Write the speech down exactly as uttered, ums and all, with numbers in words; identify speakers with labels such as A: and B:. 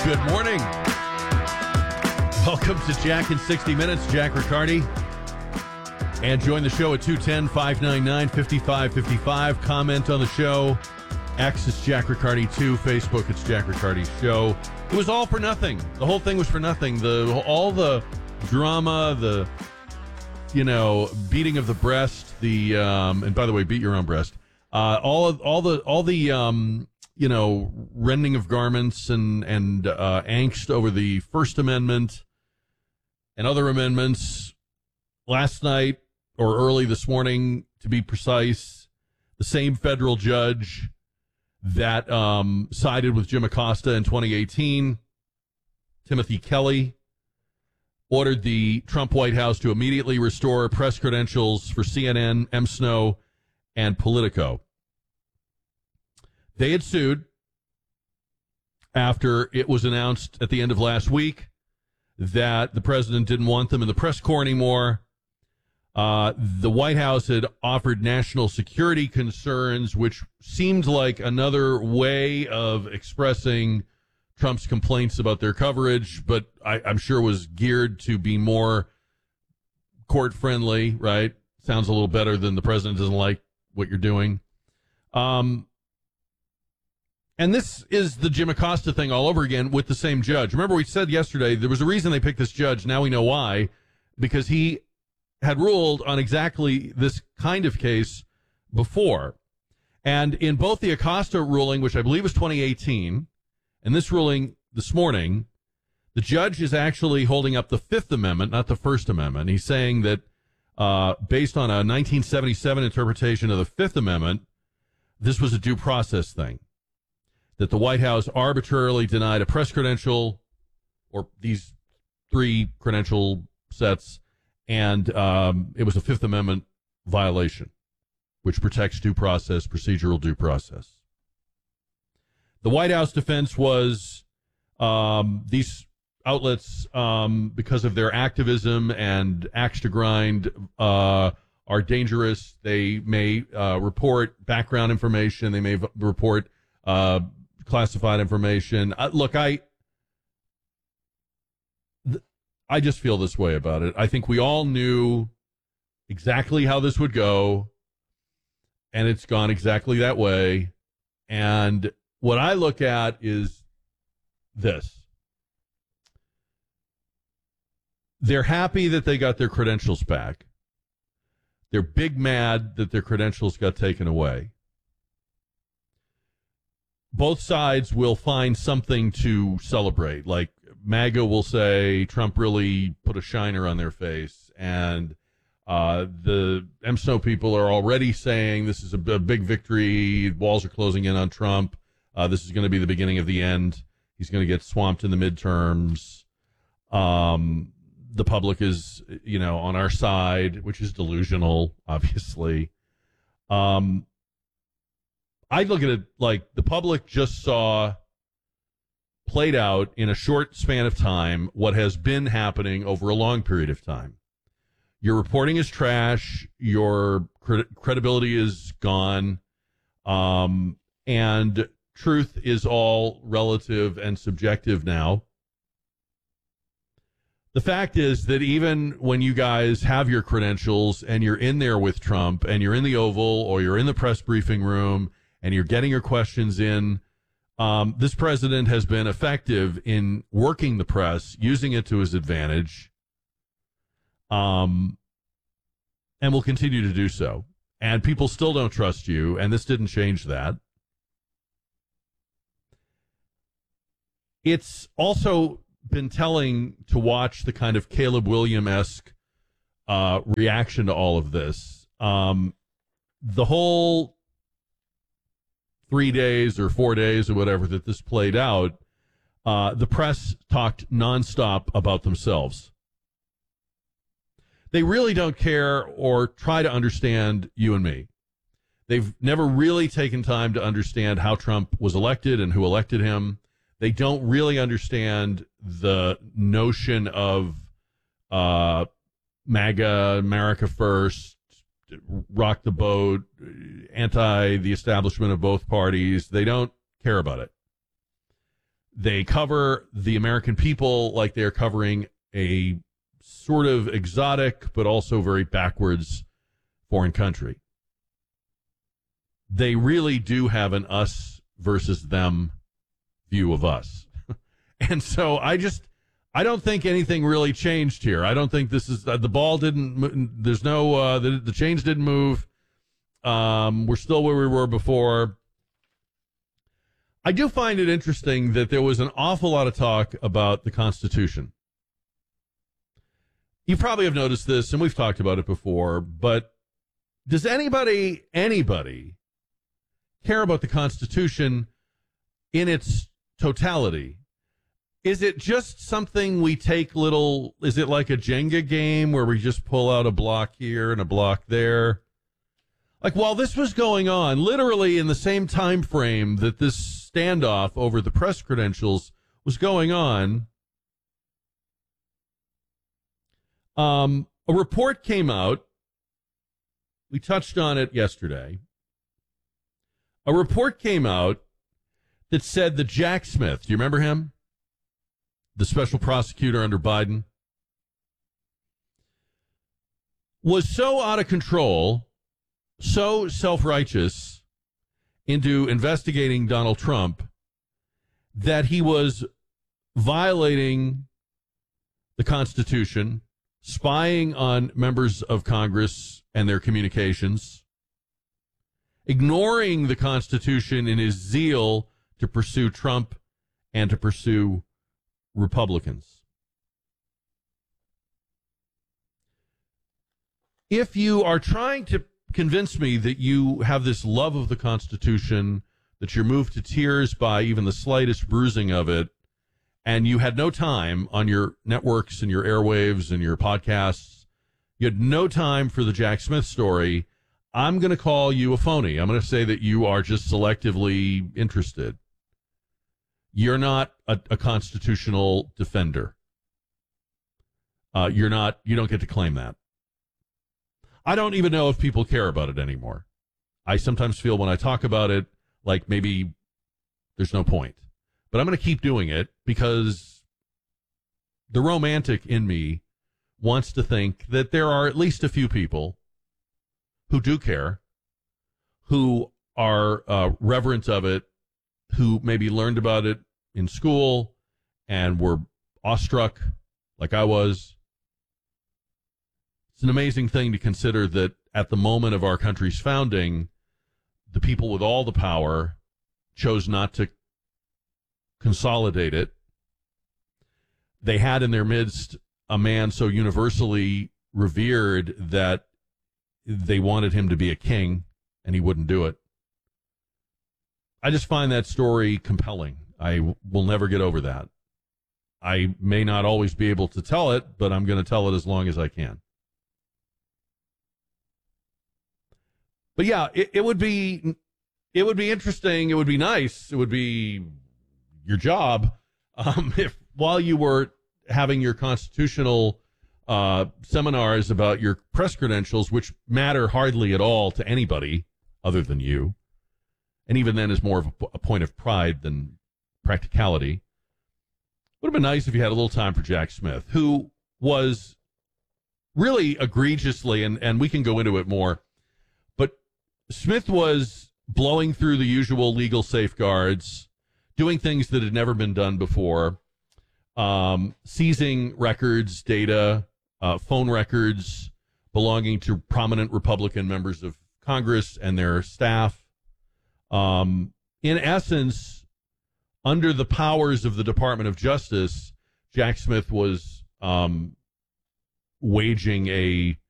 A: Good morning. Welcome to Jack in sixty minutes. Jack Riccardi. And join the show at two one zero, five nine nine, five five five five. Comment on the show. X is Jack Riccardi two. Facebook, it's Jack Riccardi Show. It was all for nothing. The whole thing was for nothing. The all the drama, the, you know, beating of the breast, the, um, and by the way, beat your own breast. Uh, all of, all the, all the, um, you know, rending of garments and, and, uh, angst over the First Amendment and other amendments last night or early this morning, to be precise. The same federal judge that, um, sided with Jim Acosta in twenty eighteen, Timothy Kelly, ordered the Trump White House to immediately restore press credentials for C N N, M S N O, and Politico. They had sued after it was announced at the end of last week that the president didn't want them in the press corps anymore. Uh, the White House had offered national security concerns, which seemed like another way of expressing Trump's complaints about their coverage, but I, I'm sure was geared to be more court-friendly, right? Sounds a little better than the president doesn't like what you're doing. Um, and this is the Jim Acosta thing all over again with the same judge. Remember, we said yesterday there was a reason they picked this judge. Now we know why, because he had ruled on exactly this kind of case before. And in both the Acosta ruling, which I believe was twenty eighteen, and this ruling this morning, the judge is actually holding up the Fifth Amendment, not the First Amendment. He's saying that uh, based on a nineteen seventy-seven interpretation of the Fifth Amendment, this was a due process thing, that the White House arbitrarily denied a press credential, or these three credential sets, and um, it was a Fifth Amendment violation, which protects due process, procedural due process. The White House defense was um, these outlets, um, because of their activism and axe to grind, uh, are dangerous. They may uh, report background information. They may v- report uh, classified information. Uh, look, I... Th- I just feel this way about it. I think we all knew exactly how this would go, and it's gone exactly that way. And what I look at is this. They're happy that they got their credentials back. They're big mad that their credentials got taken away. Both sides will find something to celebrate. Like MAGA will say Trump really put a shiner on their face, and uh, the M S N O people are already saying this is a, a big victory. Walls are closing in on Trump. Uh, this is going to be the beginning of the end. He's going to get swamped in the midterms. Um, the public is, you know, on our side, which is delusional, obviously. Um, I look at it like the public just saw played out in a short span of time what has been happening over a long period of time. Your reporting is trash. Your cred- credibility is gone. Um, and truth is all relative and subjective now. The fact is that even when you guys have your credentials and you're in there with Trump and you're in the Oval or you're in the press briefing room and you're getting your questions in, um, this president has been effective in working the press, using it to his advantage, um, and will continue to do so. And people still don't trust you, and this didn't change that. It's also been telling to watch the kind of Caleb Williams-esque uh, reaction to all of this. Um, the whole three days or four days or whatever that this played out, uh, the press talked nonstop about themselves. They really don't care or try to understand you and me. They've never really taken time to understand how Trump was elected and who elected him. They don't really understand the notion of uh, MAGA, America First, rock the boat, anti the establishment of both parties. They don't care about it. They cover the American people like they're covering a sort of exotic but also very backwards foreign country. They really do have an us versus them view of us. And so I just, I don't think anything really changed here. I don't think this is, uh, the ball didn't, there's no, uh, the, the chains didn't move. Um, we're still where we were before. I do find it interesting that there was an awful lot of talk about the Constitution. You probably have noticed this, and we've talked about it before, but does anybody, anybody care about the Constitution in its totality? Is it just something we take little, is it like a Jenga game where we just pull out a block here and a block there? Like, while this was going on, literally in the same time frame that this standoff over the press credentials was going on, um, a report came out. We touched on it yesterday. A report came out that said that Jack Smith, do you remember him? The special prosecutor under Biden, was so out of control, so self-righteous into investigating Donald Trump that he was violating the Constitution, spying on members of Congress and their communications, ignoring the Constitution in his zeal to pursue Trump and to pursue Republicans. If you are trying to convince me that you have this love of the Constitution, that you're moved to tears by even the slightest bruising of it, and you had no time on your networks and your airwaves and your podcasts, you had no time for the Jack Smith story, I'm going to call you a phony. I'm going to say that you are just selectively interested. You're not a, a constitutional defender. Uh, you're not, you don't get to claim that. I don't even know if people care about it anymore. I sometimes feel when I talk about it, like maybe there's no point. But I'm going to keep doing it because the romantic in me wants to think that there are at least a few people who do care, who are uh, reverent of it, who maybe learned about it in school and were awestruck like I was. It's an amazing thing to consider that at the moment of our country's founding, the people with all the power chose not to consolidate it. They had in their midst a man so universally revered that they wanted him to be a king, and he wouldn't do it. I just find that story compelling. I will never get over that. I may not always be able to tell it, but I'm going to tell it as long as I can. But yeah, it, it would be, it would be interesting. It would be nice. It would be your job um, if while you were having your constitutional uh, seminars about your press credentials, which matter hardly at all to anybody other than you, and even then is more of a, a point of pride than practicality. Would have been nice if you had a little time for Jack Smith, who was really egregiously, and, and we can go into it more, but Smith was blowing through the usual legal safeguards, doing things that had never been done before, um, seizing records, data, uh, phone records belonging to prominent Republican members of Congress and their staff. Um, in essence, under the powers of the Department of Justice, Jack Smith was um, waging a